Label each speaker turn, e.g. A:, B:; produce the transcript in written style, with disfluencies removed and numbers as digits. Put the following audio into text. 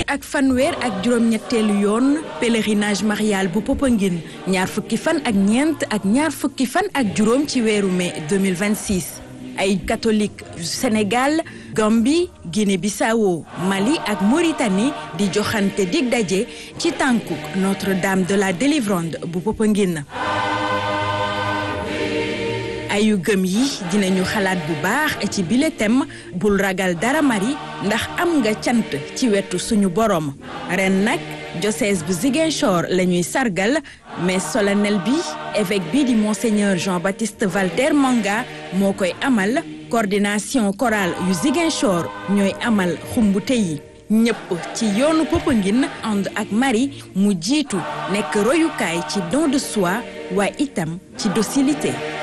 A: ak fanweer ak juróom-ñetteelu yoon pèlerinage marial bu Popenguine ñaar fukki fan ak ñeent ak ñaar fukki fan ak juróom ci weeru mai 2026 ay catholique yu Sénégal Gambie Guinée-Bissau Mali ak Mauritanie di joxante dig daje ci tànkuk Notre-Dame de la Délivrande bu Popenguine ayu gëm yi dinañu xalaat bu baax ci bile thème bul ragal dara Marie ndax am nga cant ci wetu suñu borom ren nag diocèse bu Ziguinchor la ñuy sargal mais solennel bi évêque bi di monseigneur Jean-Baptiste Valter Manga moo koy amal coordination chorale yu Ziguinchor ñooy amal xumbute yi ñëpp ci yoonu Popenguine ànd ak Marie mu jiitu nekk royukaay ci don de soi waaye itam ci docilité